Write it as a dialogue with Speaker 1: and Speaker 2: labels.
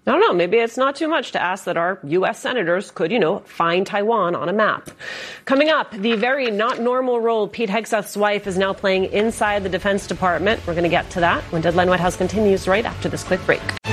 Speaker 1: I don't know. Maybe it's not too much to ask that our U.S. senators could, find Taiwan on a map. Coming up, the very not normal role Pete Hegseth's wife is now playing inside the Defense Department. We're going to get to that when Deadline White House continues right after this quick break.